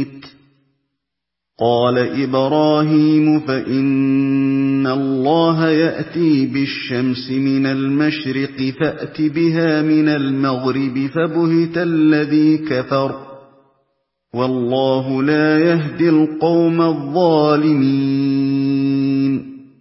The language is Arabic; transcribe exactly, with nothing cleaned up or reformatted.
قال إبراهيم فإن الله يأتي بالشمس من المشرق فأت بها من المغرب فبهت الذي كفر والله لا يهدي القوم الظالمين